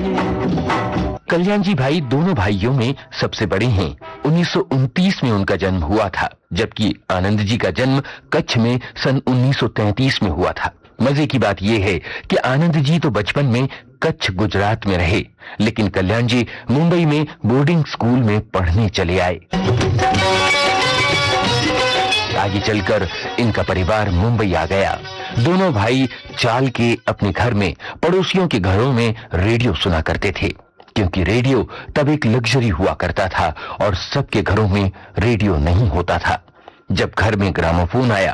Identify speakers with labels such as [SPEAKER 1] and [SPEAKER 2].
[SPEAKER 1] कल्याण जी भाई दोनों भाइयों में सबसे बड़े हैं। 1929 में उनका जन्म हुआ था, जबकि आनंद जी का जन्म कच्छ में सन 1933 में हुआ था। मजे की बात यह है कि आनंद जी तो बचपन में कच्छ गुजरात में रहे, लेकिन कल्याण जी मुंबई में बोर्डिंग स्कूल में पढ़ने चले आए। आगे चलकर इनका परिवार मुंबई आ गया। दोनों भाई चाल के अपने घर में पड़ोसियों के घरों में रेडियो सुना करते थे, क्योंकि रेडियो तब एक लग्जरी हुआ करता था और सबके घरों में रेडियो नहीं होता था। जब घर में ग्रामोफोन आया